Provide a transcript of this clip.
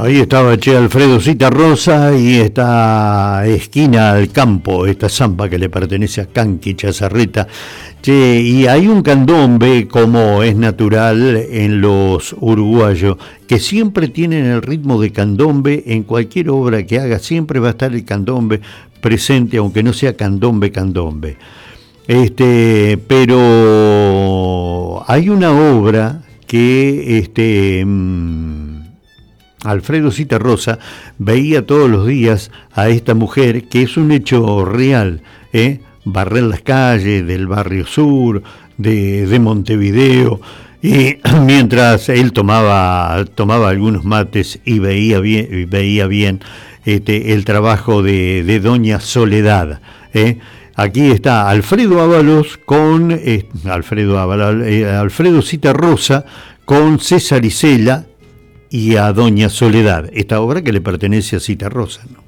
Ahí estaba Che Alfredo Citarrosa y esta esquina al campo, esta zampa que le pertenece a Canqui Chazarreta. Che, y hay un candombe, como es natural en los uruguayos, que siempre tienen el ritmo de candombe. En cualquier obra que haga siempre va a estar el candombe presente, aunque no sea candombe. Pero hay una obra que Alfredo Citarrosa veía todos los días a esta mujer, que es un hecho real, barrer las calles del barrio sur, de Montevideo, y mientras él tomaba algunos mates y veía bien el trabajo de doña Soledad. Aquí está Alfredo Ábalos con Alfredo Citarrosa con César Isela y a doña Soledad, esta obra que le pertenece a Citarrosa, ¿no?